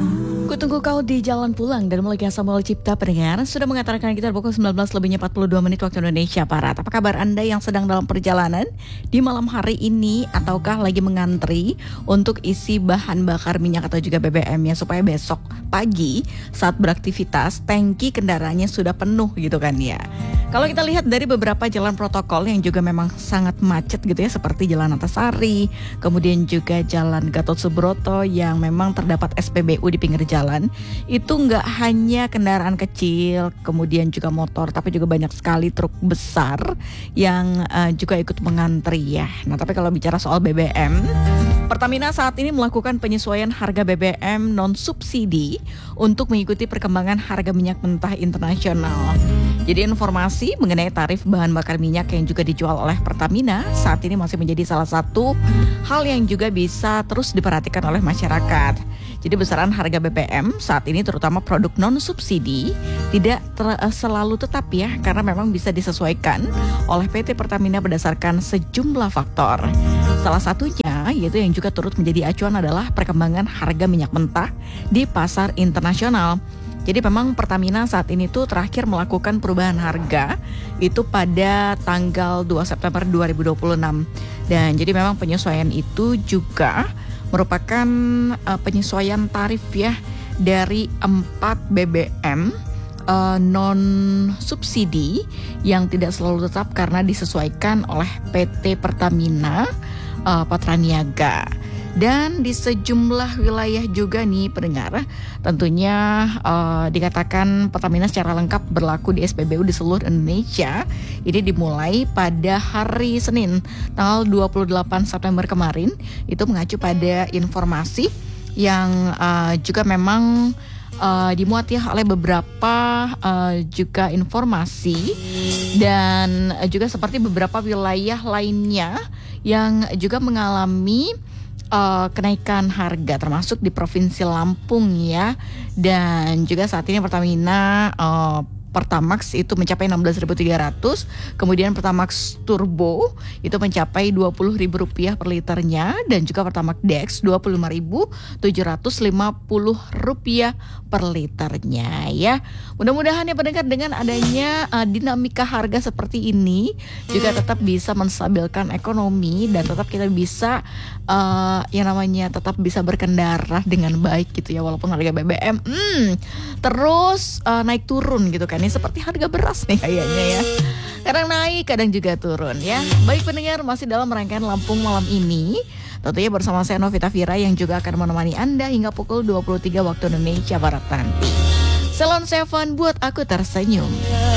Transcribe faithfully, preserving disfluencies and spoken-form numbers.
Kutunggu kau di jalan pulang dan Mulia Samuel Cipta pendengar sudah mengatakan kita pukul sembilan belas lebihnya empat puluh dua menit waktu Indonesia Barat. Apa kabar Anda yang sedang dalam perjalanan di malam hari ini ataukah lagi mengantri untuk isi bahan bakar minyak atau juga B B M ya supaya besok pagi saat beraktivitas tangki kendaraannya sudah penuh gitu kan ya. Kalau kita lihat dari beberapa jalan protokol yang juga memang sangat macet gitu ya seperti Jalan Antasari, kemudian juga Jalan Gatot Subroto yang memang terdapat S P B U di pinggir jalan, itu nggak hanya kendaraan kecil, kemudian juga motor, tapi juga banyak sekali truk besar yang uh, juga ikut mengantri ya. Nah tapi kalau bicara soal B B M, Pertamina saat ini melakukan penyesuaian harga B B M non subsidi untuk mengikuti perkembangan harga minyak mentah internasional. Jadi informasi mengenai tarif bahan bakar minyak yang juga dijual oleh Pertamina saat ini masih menjadi salah satu hal yang juga bisa terus diperhatikan oleh masyarakat. Jadi besaran harga B B M saat ini terutama produk non subsidi tidak ter- selalu tetap ya, karena memang bisa disesuaikan oleh P T Pertamina berdasarkan sejumlah faktor. Salah satunya yaitu yang juga turut menjadi acuan adalah perkembangan harga minyak mentah di pasar internasional. Jadi memang Pertamina saat ini tuh terakhir melakukan perubahan harga itu pada tanggal dua September dua ribu dua puluh enam. Dan jadi memang penyesuaian itu juga merupakan uh, penyesuaian tarif ya dari empat B B M uh, non subsidi yang tidak selalu tetap karena disesuaikan oleh P T Pertamina uh, Patraniaga. Dan di sejumlah wilayah juga nih pendengar, tentunya uh, dikatakan Pertamina secara lengkap berlaku di S P B U di seluruh Indonesia. Ini dimulai pada hari Senin tanggal dua puluh delapan September kemarin. Itu mengacu pada informasi yang uh, juga memang uh, dimuat ya oleh beberapa uh, juga informasi. Dan uh, juga seperti beberapa wilayah lainnya yang juga mengalami Uh, kenaikan harga termasuk di Provinsi Lampung ya. Dan juga saat ini Pertamina uh, Pertamax itu mencapai enam belas ribu tiga ratus, kemudian Pertamax Turbo itu mencapai dua puluh ribu rupiah per liternya, dan juga Pertamax Dex dua puluh lima ribu tujuh ratus lima puluh rupiah per liternya ya. Mudah-mudahan ya pendengar dengan adanya uh, dinamika harga seperti ini juga tetap bisa menstabilkan ekonomi dan tetap kita bisa uh, yang namanya tetap bisa berkendara dengan baik gitu ya, walaupun harga B B M hmm, terus uh, naik turun gitu kan. Ini seperti harga beras nih kayaknya ya. Kadang naik, kadang juga turun ya. Baik pendengar, masih dalam rangkaian Lampung malam ini. Tentunya bersama saya Novita Vira yang juga akan menemani Anda hingga pukul dua puluh tiga waktu Indonesia Barat nanti. Salon Seven buat aku tersenyum.